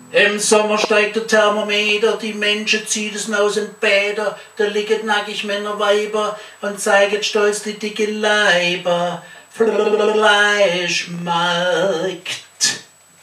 Im Sommer steigt der Thermometer, die Menschen ziehen es aus den Bäder, da liegen nackig Männer, Weiber und zeigen stolz die dicke Leiber. Fleischmarkt.